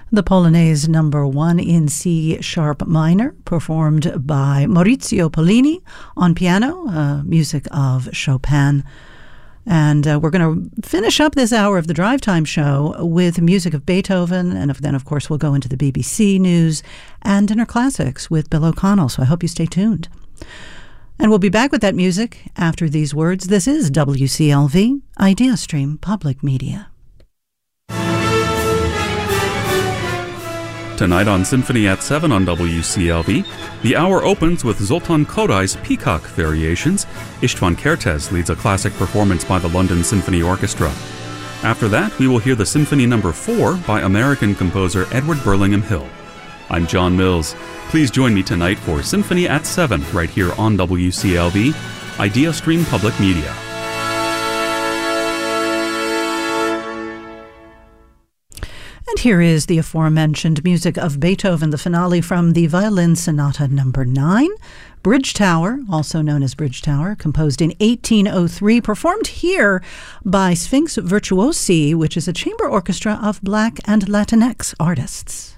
The Polonaise number 1 in C sharp minor, performed by Maurizio Pollini on piano, music of Chopin. And we're going to finish up this hour of the Drive Time show with music of Beethoven, and then, of course, we'll go into the BBC News and Dinner Classics with Bill O'Connell, so I hope you stay tuned. And we'll be back with that music after these words. This is WCLV, Idea Stream Public Media. Tonight on Symphony at 7 on WCLV, the hour opens with Zoltan Kodai's Peacock Variations. István Kertész leads a classic performance by the London Symphony Orchestra. After that, we will hear the Symphony No. 4 by American composer Edward Burlingham Hill. I'm John Mills. Please join me tonight for Symphony at 7 right here on WCLV, Idea Stream Public Media. And here is the aforementioned music of Beethoven, the finale from the Violin Sonata No. 9, Bridge Tower, also known as Bridge Tower, composed in 1803, performed here by Sphinx Virtuosi, which is a chamber orchestra of Black and Latinx artists.